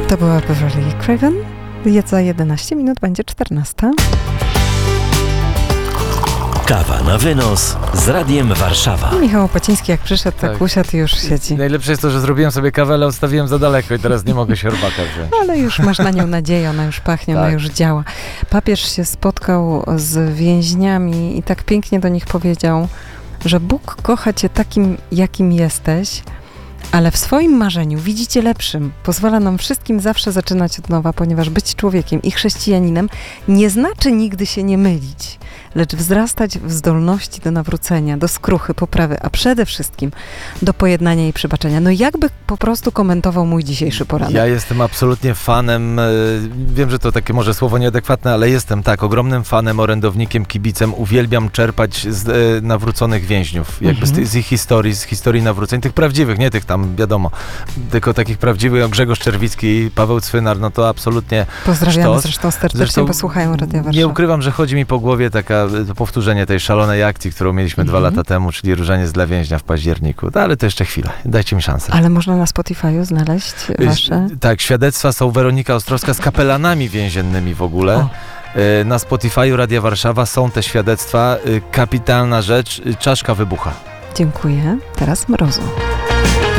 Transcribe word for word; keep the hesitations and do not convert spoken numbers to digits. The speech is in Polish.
To była Beverly Craven. Za jedenaście minut będzie czternasta. Kawa na wynos z Radiem Warszawa. Michał Opaciński jak przyszedł, tak, tak usiadł i już siedzi. Najlepsze jest to, że zrobiłem sobie kawę, ale odstawiłem za daleko i teraz nie mogę siorbaka wziąć. Ale już masz na nią nadzieję, ona już pachnie, tak. Ona już działa. Papież się spotkał z więźniami i tak pięknie do nich powiedział, że Bóg kocha cię takim, jakim jesteś, ale w swoim marzeniu widzi cię lepszym. Pozwala nam wszystkim zawsze zaczynać od nowa, ponieważ być człowiekiem i chrześcijaninem nie znaczy nigdy się nie mylić, lecz wzrastać w zdolności do nawrócenia, do skruchy, poprawy, a przede wszystkim do pojednania i przebaczenia. No jakby po prostu komentował mój dzisiejszy poranek? Ja jestem absolutnie fanem, wiem, że to takie może słowo nieadekwatne, ale jestem tak, ogromnym fanem, orędownikiem, kibicem. Uwielbiam czerpać z e, nawróconych więźniów, jakby mhm. z, z ich historii, z historii nawróceń, tych prawdziwych, nie tych tam, wiadomo, tylko takich prawdziwych, jak Grzegorz Czerwicki, Paweł Cwynar, no to absolutnie Pozdrawiamy sztos. zresztą serdecznie, Zresztą posłuchają Radia Warszawa. Nie ukrywam, że chodzi mi po głowie taka to powtórzenie tej szalonej akcji, którą mieliśmy mm-hmm. dwa lata temu, czyli Różaniec dla więźnia w październiku. No, ale to jeszcze chwilę. Dajcie mi szansę. Ale można na Spotify'u znaleźć wasze? Tak, świadectwa są Weronika Ostrowska z kapelanami więziennymi w ogóle. O. Na Spotify'u Radia Warszawa są te świadectwa. Kapitalna rzecz. Czaszka wybucha. Dziękuję. Teraz mrozu.